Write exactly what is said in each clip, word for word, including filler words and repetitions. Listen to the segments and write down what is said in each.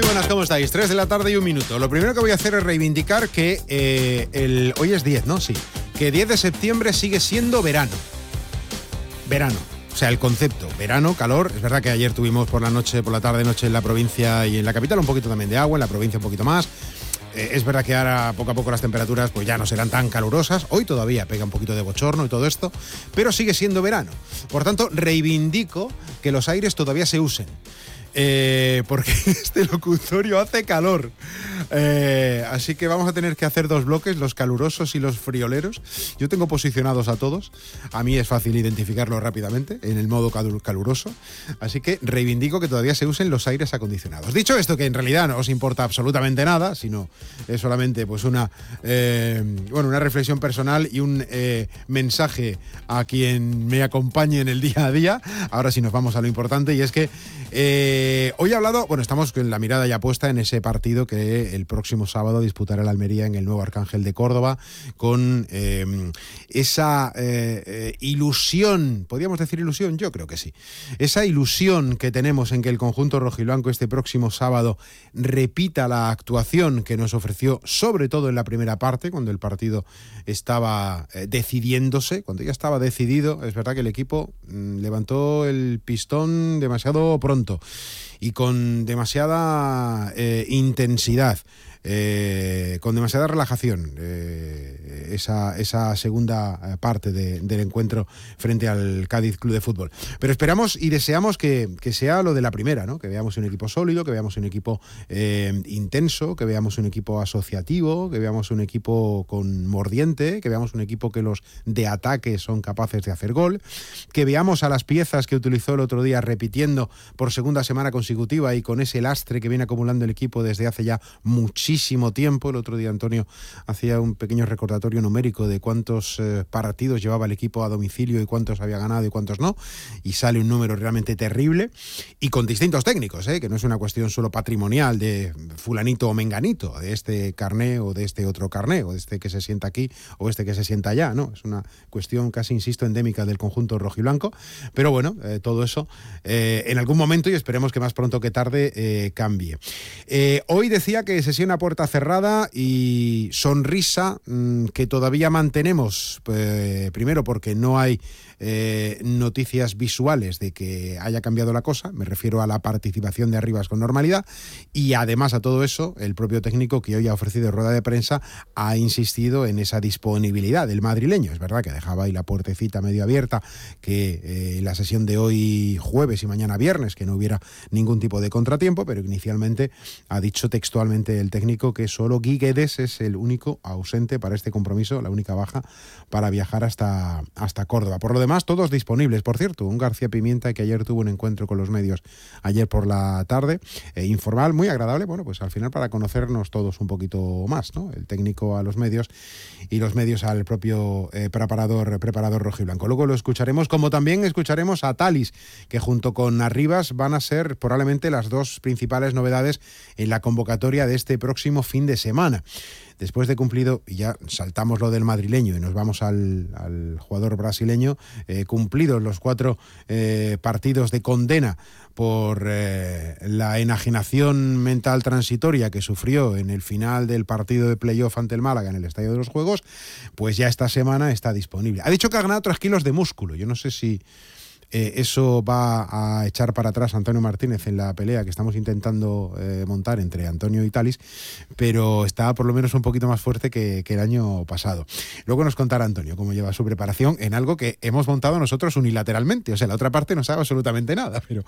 Muy buenas, ¿cómo estáis? tres de la tarde y un minuto. Lo primero que voy a hacer es reivindicar que eh, el, hoy es diez, ¿no? Sí. Que diez de septiembre sigue siendo verano. Verano. O sea, el concepto, verano, calor. Es verdad que ayer tuvimos por la noche, por la tarde, noche en la provincia y en la capital un poquito también de agua, en la provincia un poquito más. Eh, es verdad que ahora poco a poco las temperaturas pues ya no serán tan calurosas. Hoy todavía pega un poquito de bochorno y todo esto, pero sigue siendo verano. Por tanto, reivindico que los aires todavía se usen. Eh, porque este locutorio hace calor. Eh, así que vamos a tener que hacer dos bloques, los calurosos y los frioleros. Yo tengo posicionados a todos. A mí es fácil identificarlo rápidamente en el modo caluroso. Así que reivindico que todavía se usen los aires acondicionados. Dicho esto, que en realidad no os importa absolutamente nada, sino es solamente pues una, eh, bueno, una reflexión personal y un eh, mensaje a quien me acompañe en el día a día. Ahora sí nos vamos a lo importante, y es que eh, Eh, hoy he hablado, bueno, estamos con la mirada ya puesta en ese partido que el próximo sábado disputará el Almería en el nuevo Arcángel de Córdoba, con eh, esa eh, eh, ilusión, ¿podríamos decir ilusión? Yo creo que sí. Esa ilusión que tenemos en que el conjunto rojiblanco este próximo sábado repita la actuación que nos ofreció, sobre todo en la primera parte, cuando el partido estaba eh, decidiéndose, cuando ya estaba decidido. Es verdad que el equipo mmm, levantó el pistón demasiado pronto y con demasiada eh, intensidad, eh, con demasiada relajación, eh, esa, esa segunda parte de, del encuentro frente al Cádiz Club de Fútbol. Pero esperamos y deseamos que, que sea lo de la primera, ¿no? Que veamos un equipo sólido, que veamos un equipo eh, intenso, que veamos un equipo asociativo, que veamos un equipo con mordiente, que veamos un equipo que los de ataque son capaces de hacer gol, que veamos a las piezas que utilizó el otro día repitiendo por segunda semana consecutiva y con ese lastre que viene acumulando el equipo desde hace ya muchísimo tiempo. El otro día Antonio hacía un pequeño recordatorio numérico de cuántos eh, partidos llevaba el equipo a domicilio y cuántos había ganado y cuántos no, y sale un número realmente terrible, y con distintos técnicos, ¿eh? Que no es una cuestión solo patrimonial de fulanito o menganito, de este carné o de este otro carné, o de este que se sienta aquí o este que se sienta allá, no, es una cuestión casi, insisto, endémica del conjunto rojiblanco. Pero bueno, eh, todo eso eh, en algún momento, y esperemos que más pronto que tarde, eh, cambie. Eh, hoy decía que sesión a puerta cerrada y sonrisa mmm, que todavía mantenemos, eh, primero porque no hay eh, noticias visuales de que haya cambiado la cosa, me refiero a la participación de Arribas con normalidad, y además a todo eso, el propio técnico que hoy ha ofrecido rueda de prensa ha insistido en esa disponibilidad del madrileño. Es verdad que dejaba ahí la puertecita medio abierta, que eh, la sesión de hoy jueves y mañana viernes, que no hubiera ningún tipo de contratiempo, pero inicialmente ha dicho textualmente el técnico que solo Gui Guedes es el único ausente para este compromiso, la única baja para viajar hasta, hasta Córdoba. Por lo demás, todos disponibles. Por cierto, un García Pimienta que ayer tuvo un encuentro con los medios ayer por la tarde, eh, informal, muy agradable, bueno, pues al final para conocernos todos un poquito más, ¿no? El técnico a los medios y los medios al propio eh, preparador, preparador rojiblanco. Luego lo escucharemos, como también escucharemos a Thalis, que junto con Arribas van a ser probablemente las dos principales novedades en la convocatoria de este próximo fin de semana. Después de cumplido, y ya saltamos lo del madrileño y nos vamos al, al jugador brasileño, eh, cumplidos los cuatro eh, partidos de condena por eh, la enajenación mental transitoria que sufrió en el final del partido de playoff ante el Málaga en el Estadio de los Juegos, pues ya esta semana está disponible. Ha dicho que ha ganado tres kilos de músculo. Yo no sé si Eh, eso va a echar para atrás a Antonio Martínez en la pelea que estamos intentando eh, montar entre Antonio y Thalis, pero está por lo menos un poquito más fuerte que, que el año pasado. Luego nos contará Antonio cómo lleva su preparación en algo que hemos montado nosotros unilateralmente. O sea, la otra parte no sabe absolutamente nada, pero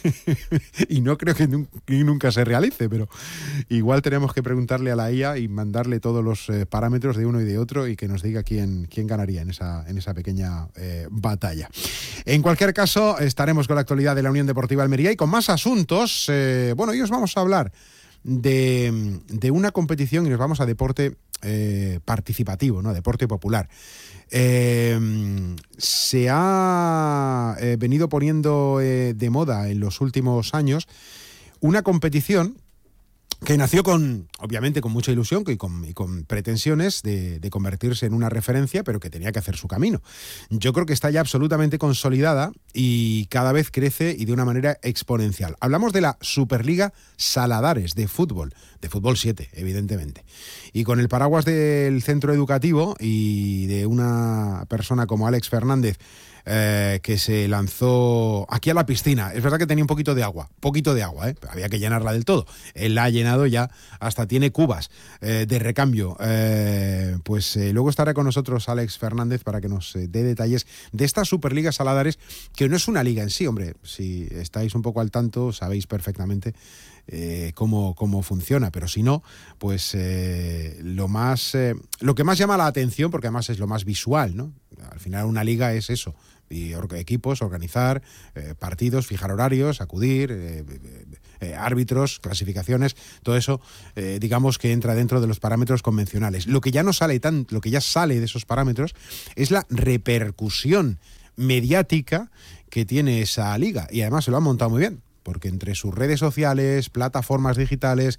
y no creo que, nu- que nunca se realice, pero igual tenemos que preguntarle a la I A y mandarle todos los eh, parámetros de uno y de otro y que nos diga quién, quién ganaría en esa, en esa pequeña eh, batalla. En cualquier caso, estaremos con la actualidad de la Unión Deportiva Almería y con más asuntos. Eh, bueno, hoy os vamos a hablar de, de una competición y nos vamos a deporte eh, participativo, ¿no? Deporte popular. Eh, se ha eh, venido poniendo eh, de moda en los últimos años una competición que nació con, obviamente, con mucha ilusión y con, y con pretensiones de, de convertirse en una referencia, pero que tenía que hacer su camino. Yo creo que está ya absolutamente consolidada y cada vez crece y de una manera exponencial. Hablamos de la Superliga Saladares de fútbol, de fútbol siete, evidentemente. Y con el paraguas del centro educativo y de una persona como Alex Fernández, Eh, que se lanzó aquí a la piscina. Es verdad que tenía un poquito de agua, poquito de agua, ¿eh? Había que llenarla del todo. Él la ha llenado ya, hasta tiene cubas eh, de recambio. Eh, pues eh, luego estará con nosotros Alex Fernández para que nos eh, dé detalles de esta Superliga Saladares, que no es una liga en sí, hombre. Si estáis un poco al tanto, sabéis perfectamente Eh, cómo, cómo funciona, pero si no, pues eh, lo más eh, lo que más llama la atención, porque además es lo más visual, ¿no? Al final una liga es eso, y or- equipos, organizar eh, partidos, fijar horarios, acudir, eh, eh, árbitros, clasificaciones, todo eso, eh, digamos que entra dentro de los parámetros convencionales. Lo que ya no sale tan, lo que ya sale de esos parámetros es la repercusión mediática que tiene esa liga, y además se lo han montado muy bien, porque entre sus redes sociales, plataformas digitales,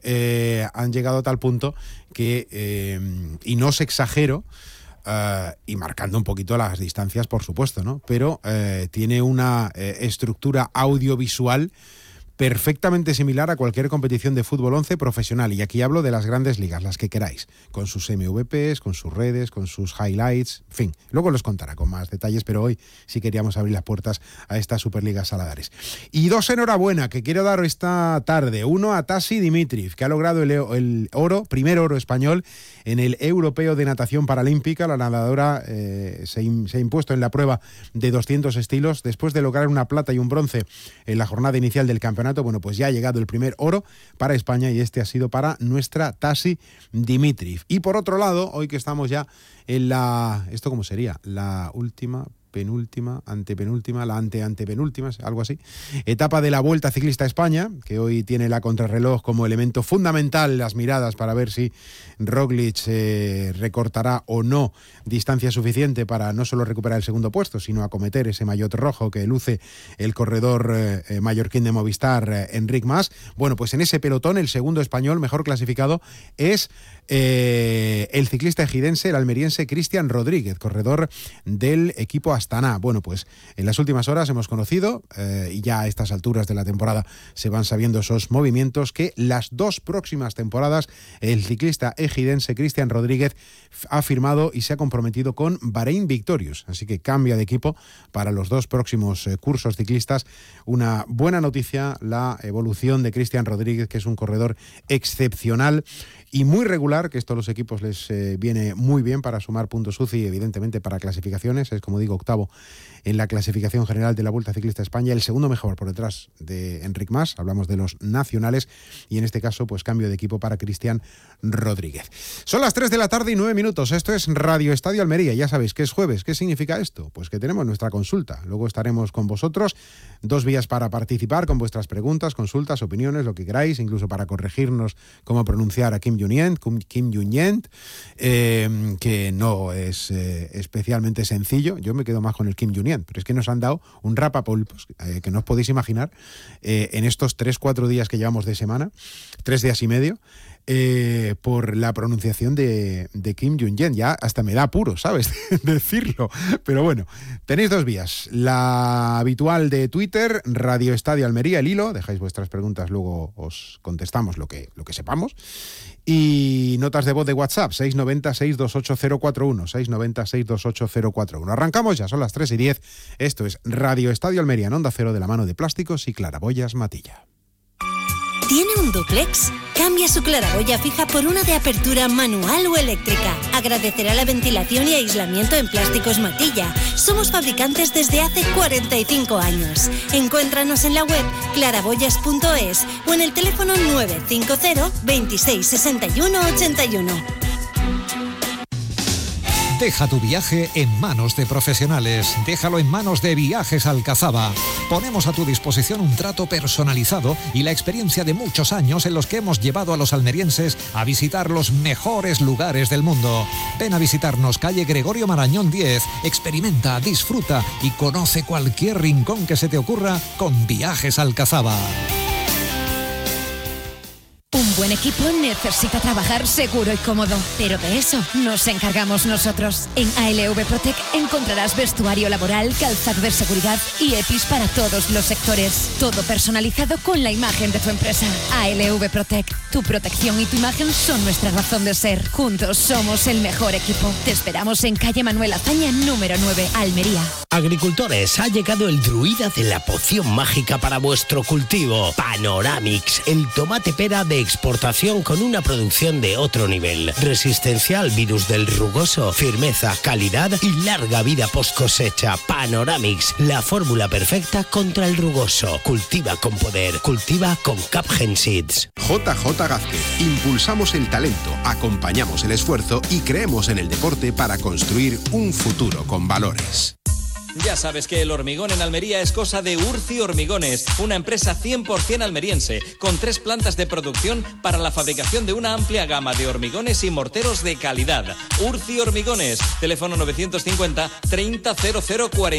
eh, han llegado a tal punto que, eh, y no os exagero, uh, y marcando un poquito las distancias, por supuesto, ¿no? Pero eh, tiene una eh, estructura audiovisual perfectamente similar a cualquier competición de fútbol once profesional, y aquí hablo de las grandes ligas, las que queráis, con sus M V Pes, con sus redes, con sus highlights, en fin, luego los contará con más detalles, pero hoy sí queríamos abrir las puertas a esta Superliga Saladares. Y dos enhorabuena que quiero dar esta tarde, uno a Tasi Dimitriv, que ha logrado el, el oro, primer oro español en el Europeo de Natación Paralímpica. La nadadora eh, se, in, se ha impuesto en la prueba de doscientos estilos, después de lograr una plata y un bronce en la jornada inicial del campeonato. Bueno, pues ya ha llegado el primer oro para España, y este ha sido para nuestra Tasi Dimitriv. Y por otro lado, hoy que estamos ya en la... ¿Esto cómo sería? La última... penúltima, antepenúltima, la ante-antepenúltima, algo así, etapa de la Vuelta Ciclista a España, que hoy tiene la contrarreloj como elemento fundamental, las miradas para ver si Roglic eh, recortará o no distancia suficiente para no solo recuperar el segundo puesto, sino acometer ese maillot rojo que luce el corredor eh, mallorquín de Movistar, eh, Enric Mas. Bueno, pues en ese pelotón el segundo español mejor clasificado es eh, el ciclista ejidense, el almeriense Cristian Rodríguez, corredor del equipo Astana. Bueno, pues en las últimas horas hemos conocido, eh, y ya a estas alturas de la temporada se van sabiendo esos movimientos, que las dos próximas temporadas el ciclista ejidense Cristian Rodríguez ha firmado y se ha comprometido con Bahrein Victorious, así que cambia de equipo para los dos próximos eh, cursos ciclistas. Una buena noticia la evolución de Cristian Rodríguez, que es un corredor excepcional y muy regular, que esto a los equipos les eh, viene muy bien para sumar puntos U C I y evidentemente para clasificaciones. Es, como digo, octavo en la clasificación general de la Vuelta Ciclista a España, el segundo mejor por detrás de Enric Mas. Hablamos de los nacionales, y en este caso pues cambio de equipo para Cristian Rodríguez. Son las tres de la tarde y nueve minutos. Esto es Radio Estadio Almería. Ya sabéis que es jueves. ¿Qué significa esto? Pues que tenemos nuestra consulta. Luego estaremos con vosotros. Dos vías para participar con vuestras preguntas, consultas, opiniones, lo que queráis, incluso para corregirnos cómo pronunciar a Kim Jong-un, Kim Jong-un, eh, que no es eh, especialmente sencillo. Yo me quedo más con el Kim Jong-un, pero es que nos han dado un rapapolvos eh, que no os podéis imaginar eh, en estos tres, cuatro días que llevamos de semana, tres días y medio, Eh, por la pronunciación de, de Kim Jong-un. Ya hasta me da apuro, ¿sabes? decirlo. Pero bueno, tenéis dos vías. La habitual de Twitter, Radio Estadio Almería, el hilo. Dejáis vuestras preguntas, luego os contestamos lo que, lo que sepamos. Y notas de voz de WhatsApp, seis nueve cero, seis dos ocho cero cuatro uno, seis nueve cero, seis dos ocho cero cuatro uno. Arrancamos ya, son las tres y diez. Esto es Radio Estadio Almería en Onda Cero, de la mano de Plásticos y Claraboyas Matilla. ¿Tiene un dúplex? Cambia su claraboya fija por una de apertura manual o eléctrica. Agradecerá la ventilación y aislamiento en Plásticos Matilla. Somos fabricantes desde hace cuarenta y cinco años. Encuéntranos en la web claraboyas punto es o en el teléfono nueve cinco cero, veintiséis, sesenta y uno, ochenta y uno. Deja tu viaje en manos de profesionales. Déjalo en manos de Viajes Alcazaba. Ponemos a tu disposición un trato personalizado y la experiencia de muchos años en los que hemos llevado a los almerienses a visitar los mejores lugares del mundo. Ven a visitarnos, calle Gregorio Marañón diez. Experimenta, disfruta y conoce cualquier rincón que se te ocurra con Viajes Alcazaba. Un buen equipo necesita trabajar seguro y cómodo, pero de eso nos encargamos nosotros. En A L V Protec encontrarás vestuario laboral, calzado de seguridad y E P I S para todos los sectores. Todo personalizado con la imagen de tu empresa. A L V Protec, tu protección y tu imagen son nuestra razón de ser. Juntos somos el mejor equipo. Te esperamos en calle Manuel Azaña número nueve, Almería. Agricultores, ha llegado el druida de la poción mágica para vuestro cultivo. Panoramix, el tomate pera de exportación con una producción de otro nivel. Resistencia al virus del rugoso, firmeza, calidad y larga vida post cosecha. Panoramix, la fórmula perfecta contra el rugoso. Cultiva con poder, cultiva con Capgen Seeds. J J Gázquez, impulsamos el talento, acompañamos el esfuerzo y creemos en el deporte para construir un futuro con valores. Ya sabes que el hormigón en Almería es cosa de Urci Hormigones, una empresa cien por ciento almeriense, con tres plantas de producción para la fabricación de una amplia gama de hormigones y morteros de calidad. Urci Hormigones, teléfono novecientos cincuenta treinta cero cero cuarenta.